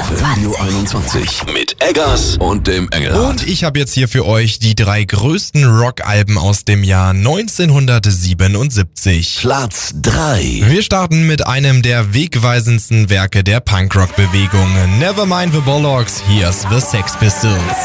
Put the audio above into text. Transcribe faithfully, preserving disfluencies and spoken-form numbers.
Radio einundzwanzig mit Eggers und dem Engelhardt. Und ich habe jetzt hier für euch die drei größten Rockalben aus dem Jahr neunzehnhundertsiebenundsiebzig. Platz drei. Wir starten mit einem der wegweisendsten Werke der Punkrock-Bewegung. Nevermind the Bollocks, here's the Sex Pistols.